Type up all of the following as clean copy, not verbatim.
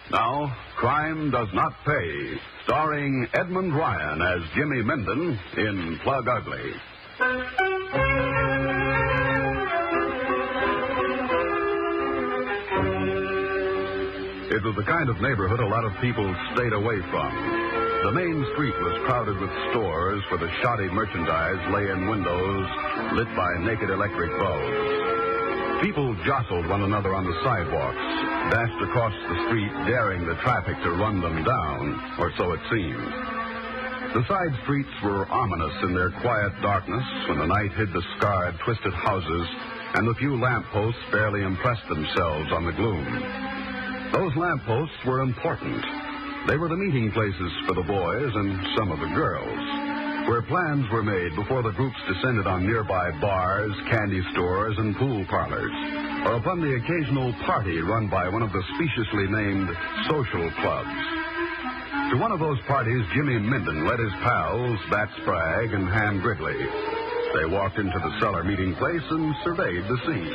Now, Crime Does Not Pay, starring Edmund Ryan as Jimmy Minden in Plug Ugly. It was the kind of neighborhood a lot of people stayed away from. The main street was crowded with stores where the shoddy merchandise lay in windows lit by naked electric bulbs. People jostled one another on the sidewalks, dashed across the street, daring the traffic to run them down, or so it seemed. The side streets were ominous in their quiet darkness when the night hid the scarred, twisted houses, and the few lampposts barely impressed themselves on the gloom. Those lampposts were important. They were the meeting places for the boys and some of the girls, where plans were made before the groups descended on nearby bars, candy stores, and pool parlors, or upon the occasional party run by one of the speciously named social clubs. To one of those parties, Jimmy Minden led his pals, Bat Spragg and Ham Gridley. They walked into the cellar meeting place and surveyed the scene.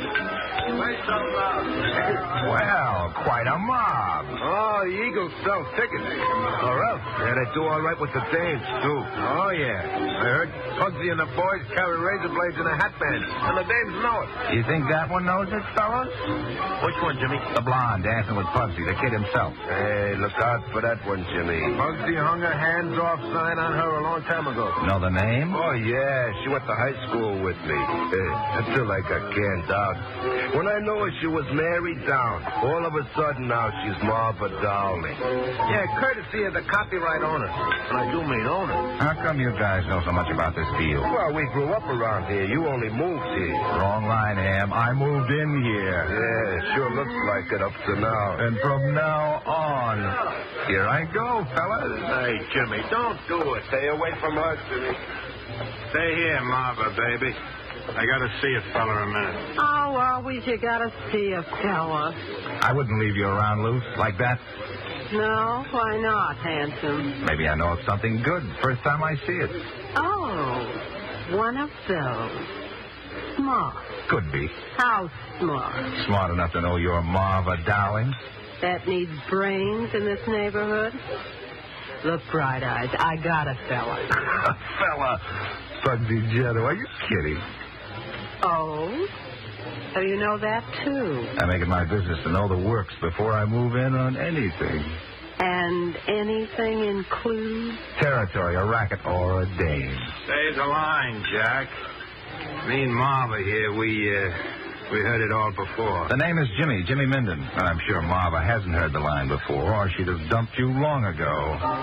Well, quite a mob. Oh, the Eagles sell tickets. Or else. Yeah, they do all right with the dames, too. Oh, yeah. I heard Pugsy and the boys carry razor blades in a hat band, and the dames know it. You think that one knows it, fellas? Which one, Jimmy? The blonde dancing with Pugsy, the kid himself. Hey, look out for that one, Jimmy. Pugsy hung her hands-off sign on her a long time ago. Know the name? Oh, yeah. She went to high school with me. Until I got canned out. When I knew her, she was Mary Down. All of a sudden now, she's Marva Dowling. Yeah, courtesy of the copyright owner. And I do mean owner. How come you guys know so much about this deal? Well, we grew up around here. You only moved here. Wrong line, Ham. I moved in here. Yeah, sure looks like it up to now. And from now on, here I go, fellas. Hey, Jimmy, don't do it. Stay away from us, Jimmy. Stay here, Marva, baby. I gotta see a fella a minute. Oh, always you gotta see a fella. I wouldn't leave you around loose like that. No, why not, handsome? Maybe I know of something good first time I see it. Oh, one of those. Smart. Could be. How smart? Smart enough to know you're Marva Dowling. That needs brains in this neighborhood? Look, Bright Eyes, I got a fella. A fella? Pugsy Jetto, are you kidding? Oh? So you know that, too? I make it my business to know the works before I move in on anything. And anything includes? Territory, a racket, or a dame. Stay the line, Jack. Me and Marva here, we heard it all before. The name is Jimmy Minden. And I'm sure Marva hasn't heard the line before, or she'd have dumped you long ago.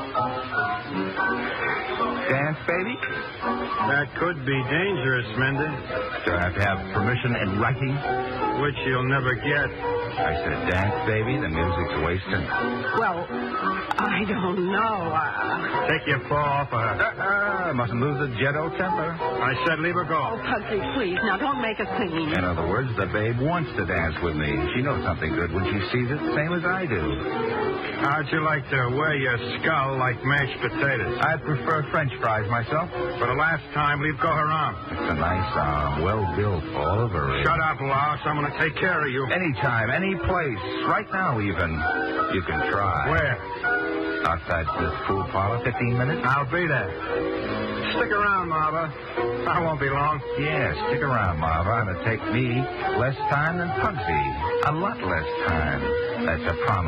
Dance, baby? That could be dangerous, Minden. Do I have to have permission in writing? Which you'll never get. I said dance, baby. The music's wasting. Well, I don't know. Take your paw off of her. I mustn't lose the Jetto temper. I said leave her Oh, go. Pugsy, please, now don't make a scene. In other words, the babe wants to dance with me. She knows something good when she sees it, same as I do. How'd you like to wear your skull like mashed potatoes? I'd prefer French fries myself. For the last time, leave go her arm. It's a nice arm, well built, all over it. Shut up, Louse. I'm going to take care of you. Anytime, any place, right now even. You can try. Where? Outside this pool parlor, 15 minutes. I'll be there. Stick around, Marva. I won't be long. Yeah, stick around, Marva. It'll take me less time than Pugsy. A lot less time. That's a promise.